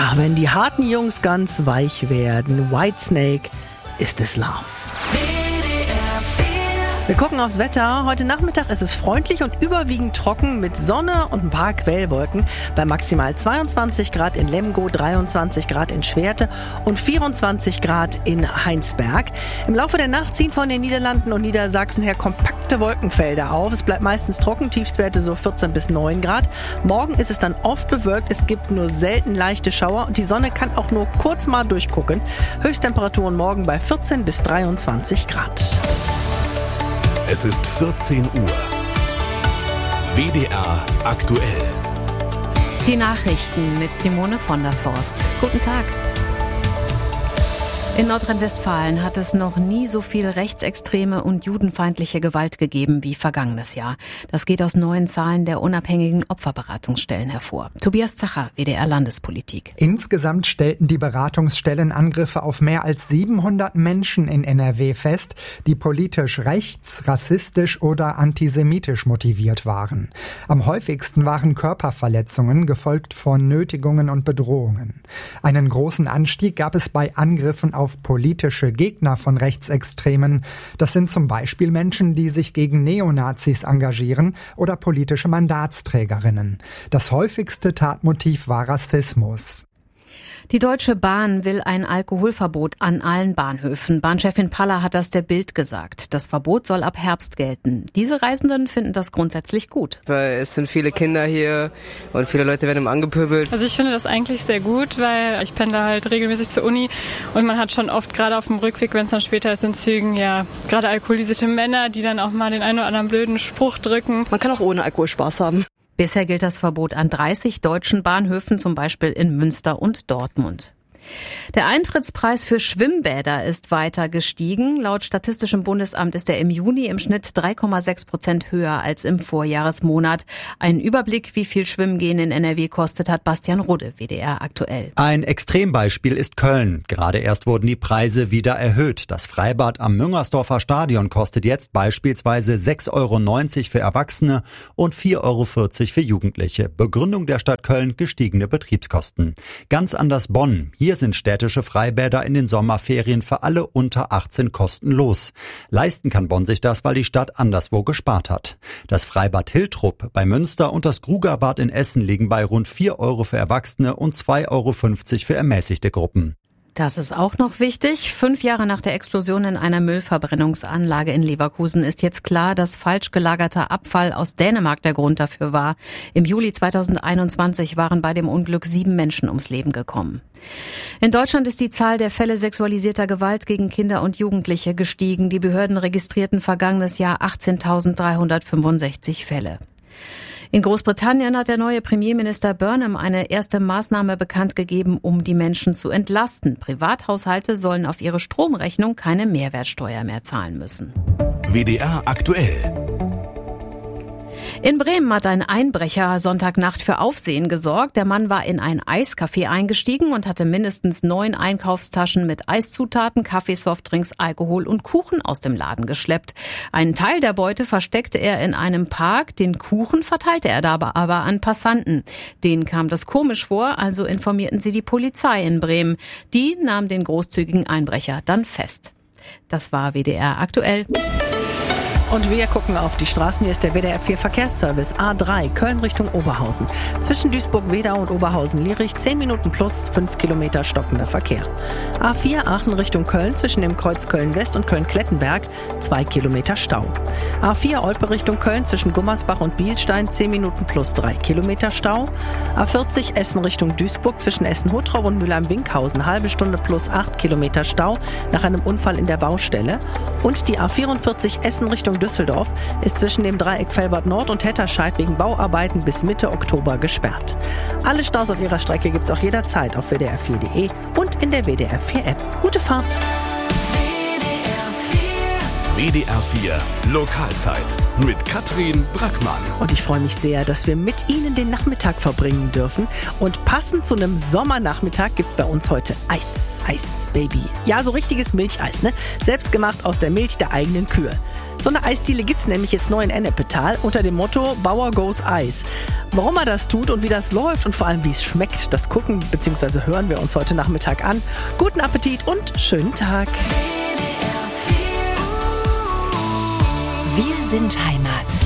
Ja, wenn die harten Jungs ganz weich werden. Whitesnake, Is This Love? Wir gucken aufs Wetter. Heute Nachmittag ist es freundlich und überwiegend trocken mit Sonne und ein paar Quellwolken bei maximal 22 Grad in Lemgo, 23 Grad in Schwerte und 24 Grad in Heinsberg. Im Laufe der Nacht ziehen von den Niederlanden und Niedersachsen her kompakte Wolkenfelder auf. Es bleibt meistens trocken, Tiefstwerte so 14 bis 9 Grad. Morgen ist es dann oft bewölkt, es gibt nur selten leichte Schauer und die Sonne kann auch nur kurz mal durchgucken. Höchsttemperaturen morgen bei 14 bis 23 Grad. Es ist 14 Uhr. WDR aktuell. Die Nachrichten mit Simone von der Forst. Guten Tag. In Nordrhein-Westfalen hat es noch nie so viel rechtsextreme und judenfeindliche Gewalt gegeben wie vergangenes Jahr. Das geht aus neuen Zahlen der unabhängigen Opferberatungsstellen hervor. Tobias Zacher, WDR Landespolitik. Insgesamt stellten die Beratungsstellen Angriffe auf mehr als 700 Menschen in NRW fest, die politisch rechts, rassistisch oder antisemitisch motiviert waren. Am häufigsten waren Körperverletzungen, gefolgt von Nötigungen und Bedrohungen. Einen großen Anstieg gab es bei Angriffen auf politische Gegner von Rechtsextremen. Das sind zum Beispiel Menschen, die sich gegen Neonazis engagieren oder politische Mandatsträgerinnen. Das häufigste Tatmotiv war Rassismus. Die Deutsche Bahn will ein Alkoholverbot an allen Bahnhöfen. Bahnchefin Paller hat das der Bild gesagt. Das Verbot soll ab Herbst gelten. Diese Reisenden finden das grundsätzlich gut. Weil es sind viele Kinder hier und viele Leute werden angepöbelt. Also ich finde das eigentlich sehr gut, weil ich pendle halt regelmäßig zur Uni und man hat schon oft gerade auf dem Rückweg, wenn es dann später ist in Zügen, ja, gerade alkoholisierte Männer, die dann auch mal den einen oder anderen blöden Spruch drücken. Man kann auch ohne Alkohol Spaß haben. Bisher gilt das Verbot an 30 deutschen Bahnhöfen, zum Beispiel in Münster und Dortmund. Der Eintrittspreis für Schwimmbäder ist weiter gestiegen. Laut Statistischem Bundesamt ist er im Juni im Schnitt 3,6% höher als im Vorjahresmonat. Ein Überblick, wie viel Schwimmgehen in NRW kostet, hat Bastian Rudde, WDR aktuell. Ein Extrembeispiel ist Köln. Gerade erst wurden die Preise wieder erhöht. Das Freibad am Müngersdorfer Stadion kostet jetzt beispielsweise 6,90 € für Erwachsene und 4,40 € für Jugendliche. Begründung der Stadt Köln: gestiegene Betriebskosten. Ganz anders Bonn. Hier sind städtische Freibäder in den Sommerferien für alle unter 18 kostenlos. Leisten kann Bonn sich das, weil die Stadt anderswo gespart hat. Das Freibad Hiltrup bei Münster und das Grugerbad in Essen liegen bei rund 4 € für Erwachsene und 2,50 € für ermäßigte Gruppen. Das ist auch noch wichtig. 5 Jahre nach der Explosion in einer Müllverbrennungsanlage in Leverkusen ist jetzt klar, dass falsch gelagerter Abfall aus Dänemark der Grund dafür war. Im Juli 2021 waren bei dem Unglück 7 Menschen ums Leben gekommen. In Deutschland ist die Zahl der Fälle sexualisierter Gewalt gegen Kinder und Jugendliche gestiegen. Die Behörden registrierten vergangenes Jahr 18.365 Fälle. In Großbritannien hat der neue Premierminister Burnham eine erste Maßnahme bekannt gegeben, um die Menschen zu entlasten. Privathaushalte sollen auf ihre Stromrechnung keine Mehrwertsteuer mehr zahlen müssen. WDR aktuell. In Bremen hat ein Einbrecher Sonntagnacht für Aufsehen gesorgt. Der Mann war in ein Eiscafé eingestiegen und hatte mindestens 9 Einkaufstaschen mit Eiszutaten, Kaffee, Softdrinks, Alkohol und Kuchen aus dem Laden geschleppt. Einen Teil der Beute versteckte er in einem Park. Den Kuchen verteilte er dabei aber an Passanten. Denen kam das komisch vor, also informierten sie die Polizei in Bremen. Die nahm den großzügigen Einbrecher dann fest. Das war WDR aktuell. Und wir gucken auf die Straßen. Hier ist der WDR 4 Verkehrsservice A3 Köln Richtung Oberhausen. Zwischen Duisburg-Wedau und Oberhausen-Lierich 10 Minuten plus 5 Kilometer stockender Verkehr. A4 Aachen Richtung Köln zwischen dem Kreuz Köln-West und Köln-Klettenberg 2 Kilometer Stau. A4 Olpe Richtung Köln zwischen Gummersbach und Bielstein 10 Minuten plus 3 Kilometer Stau. A40 Essen Richtung Duisburg zwischen Essen-Huttrop und Mülheim-Winkhausen halbe Stunde plus 8 Kilometer Stau nach einem Unfall in der Baustelle. Und die A44 Essen Richtung Düsseldorf ist zwischen dem Dreieck Velbert Nord und Hetterscheid wegen Bauarbeiten bis Mitte Oktober gesperrt. Alle Staus auf ihrer Strecke gibt's auch jederzeit auf wdr4.de und in der WDR 4 App. Gute Fahrt! WDR 4 Lokalzeit mit Katrin Brackmann. Und ich freue mich sehr, dass wir mit Ihnen den Nachmittag verbringen dürfen. Und passend zu einem Sommernachmittag gibt's bei uns heute Eis, Baby. Ja, so richtiges Milcheis, ne? Selbst gemacht aus der Milch der eigenen Kühe. So eine Eisdiele gibt's nämlich jetzt neu in Ennepetal unter dem Motto Bauer goes Eis. Warum er das tut und wie das läuft und vor allem wie es schmeckt, das gucken bzw. hören wir uns heute Nachmittag an. Guten Appetit und schönen Tag. Wir sind Heimat.